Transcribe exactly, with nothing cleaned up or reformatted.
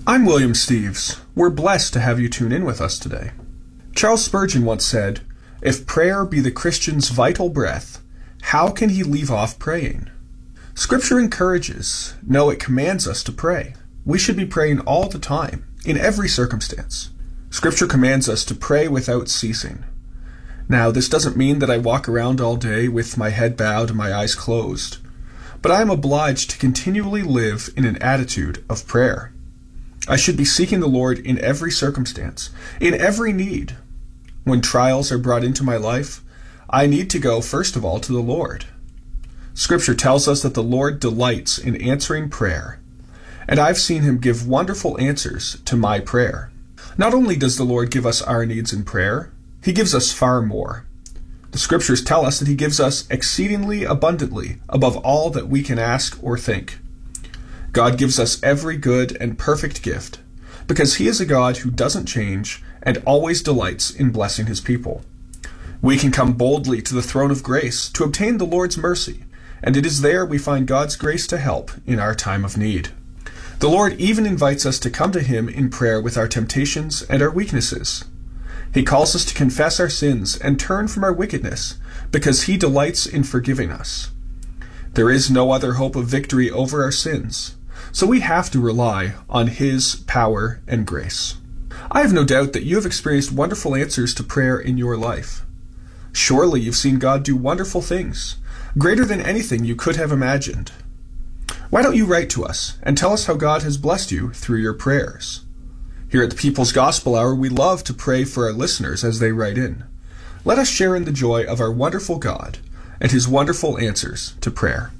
I'm William Steves. We're blessed to have you tune in with us today. Charles Spurgeon once said, "If prayer be the Christian's vital breath, how can he leave off praying?" Scripture encourages, no, it commands us to pray. We should be praying all the time, in every circumstance. Scripture commands us to pray without ceasing. Now, this doesn't mean that I walk around all day with my head bowed and my eyes closed, but I am obliged to continually live in an attitude of prayer. I should be seeking the Lord in every circumstance, in every need. When trials are brought into my life, I need to go first of all to the Lord. Scripture tells us that the Lord delights in answering prayer, and I've seen him give wonderful answers to my prayer. Not only does the Lord give us our needs in prayer, he gives us far more. The Scriptures tell us that he gives us exceedingly abundantly above all that we can ask or think. God gives us every good and perfect gift because he is a God who doesn't change and always delights in blessing his people. We can come boldly to the throne of grace to obtain the Lord's mercy, and it is there we find God's grace to help in our time of need. The Lord even invites us to come to him in prayer with our temptations and our weaknesses. He calls us to confess our sins and turn from our wickedness because he delights in forgiving us. There is no other hope of victory over our sins, so we have to rely on his power and grace. I have no doubt that you have experienced wonderful answers to prayer in your life. Surely you've seen God do wonderful things, greater than anything you could have imagined. Why don't you write to us and tell us how God has blessed you through your prayers? Here at the People's Gospel Hour, we love to pray for our listeners as they write in. Let us share in the joy of our wonderful God and his wonderful answers to prayer.